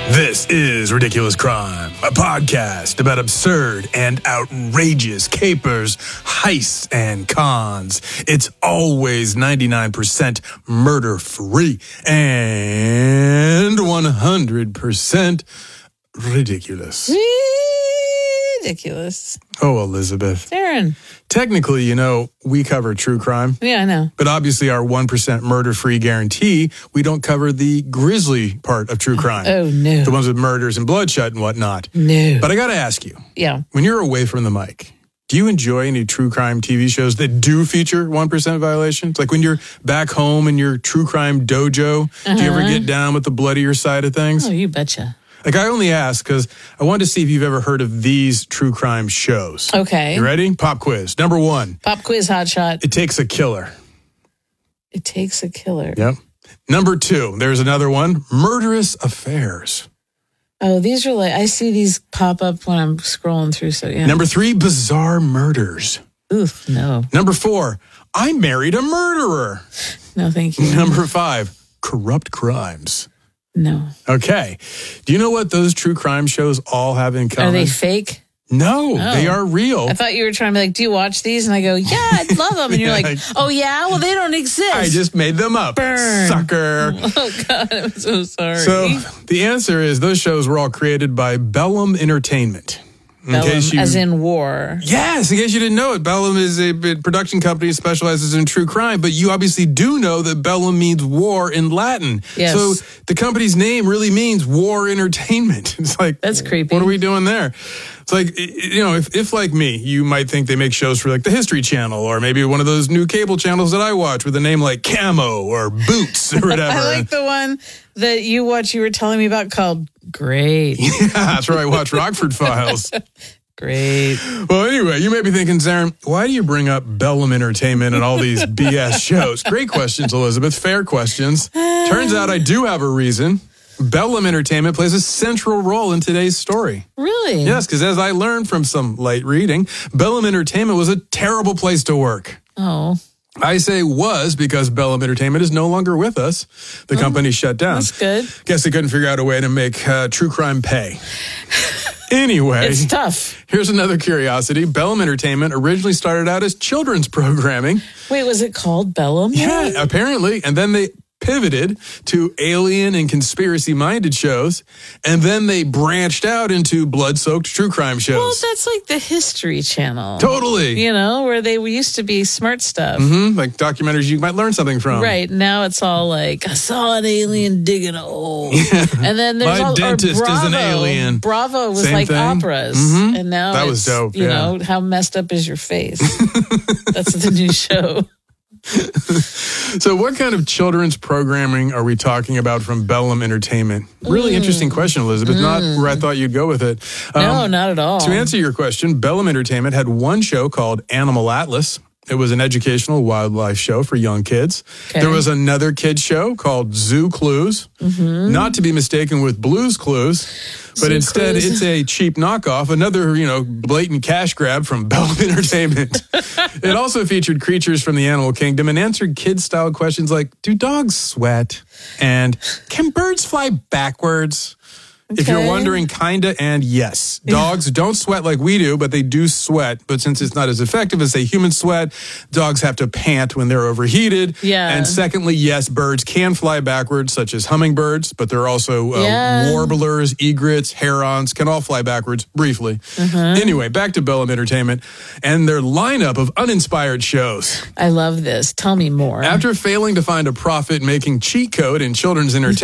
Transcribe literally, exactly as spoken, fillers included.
This is Ridiculous Crime, a podcast about absurd and outrageous capers, heists, and cons. It's always ninety-nine percent murder-free and one hundred percent ridiculous. Ridiculous. Oh, Elizabeth. Darren. Technically, you know, we cover true crime. Yeah, I know. But obviously our one percent murder-free guarantee, we don't cover the grisly part of true crime. Oh, no. The ones with murders and bloodshed and whatnot. No. But I got to ask you. Yeah. When you're away from the mic, do you enjoy any true crime T V shows that do feature one percent violations? Like when you're back home in your true crime dojo, uh-huh. do you ever get down with the bloodier side of things? Oh, you betcha. Like, I only ask because I wanted to see if you've ever heard of these true crime shows. Okay. You ready? Pop quiz. Number one. Pop quiz, hot shot. It Takes a Killer. It Takes a Killer. Yep. Number two. There's another one. Murderous Affairs. Oh, these are like, I see these pop up when I'm scrolling through, so yeah. Number three. Bizarre Murders. Oof, no. Number four. I Married a Murderer. No, thank you. Number five. Corrupt Crimes. No. Okay. Do you know what those true crime shows all have in common? Are they fake? No, Oh. they are real. I thought you were trying to be like, do you watch these? And I go, yeah, I love them. And you're Yeah, like, I- oh, yeah? Well, they don't exist. I just made them up. Burn. Sucker. Oh, God, I'm so sorry. So the answer is those shows were all created by Bellum Entertainment. In Bellum, case you, as in war. Yes, in case you didn't know it, Bellum is a production company that specializes in true crime, but you obviously do know that Bellum means war in Latin. Yes. So the company's name really means war entertainment. It's like, That's creepy. What are we doing there? It's like, you know, if, if like me, you might think they make shows for like the History Channel or maybe one of those new cable channels that I watch with a name like Camo or Boots or whatever. I like the one that you watch, you were telling me about called Great. Yeah, that's where I watch Rockford Files. Great. Well, anyway, you may be thinking, Zarin, why do you bring up Bellum Entertainment and all these B S shows? Great questions, Elizabeth. Fair questions. Turns out I do have a reason. Bellum Entertainment plays a central role in today's story. Really? Yes, because as I learned from some light reading, Bellum Entertainment was a terrible place to work. Oh. I say was because Bellum Entertainment is no longer with us. The oh, company shut down. That's good. Guess they couldn't figure out a way to make uh, true crime pay. Anyway, it's tough. Here's another curiosity. Bellum Entertainment originally started out as children's programming. Wait, was it called Bellum? Yeah, apparently. And then they pivoted to alien and conspiracy-minded shows, and then they branched out into blood-soaked true crime shows. Well, that's like the History Channel. Totally. You know, where they used to be smart stuff. Mm-hmm. Like documentaries you might learn something from. Right. Now it's all like, I saw an alien digging a hole. And then there's My all, dentist Bravo. is an alien. Bravo was Same like thing. operas. Mm-hmm. And now that it's, was dope. you yeah. know, how messed up is your face? That's the new show. So what kind of children's programming are we talking about from Bellum Entertainment? Really mm. interesting question, Elizabeth. Mm. Not where I thought you'd go with it. Um, no, not at all. To answer your question, Bellum Entertainment had one show called Animal Atlas. It was an educational wildlife show for young kids. Okay. There was another kids show called Zoo Clues, mm-hmm. not to be mistaken with Blue's Clues, but Zoo instead Clues. It's a cheap knockoff, another, you know, blatant cash grab from Bellum Entertainment. It also featured creatures from the animal kingdom and answered kid-style questions like, do dogs sweat? And can birds fly backwards? Okay. If you're wondering, kinda and yes. Dogs don't sweat like we do, but they do sweat. But since it's not as effective as, say, human sweat, dogs have to pant when they're overheated. Yeah. And secondly, yes, birds can fly backwards, such as hummingbirds, but there are also uh, yeah. warblers, egrets, herons, can all fly backwards briefly. Uh-huh. Anyway, back to Bellum Entertainment and their lineup of uninspired shows. I love this. Tell me more. After failing to find a profit-making cheat code in children's entertainment,